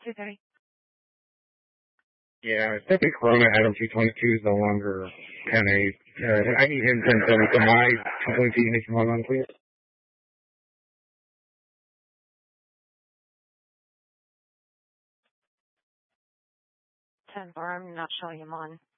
230. Yeah, it's definitely Corona Adam 222 is no longer 10-8. I need him 10-7 for my 222 units from on, please. 10-4, I'm not showing him on.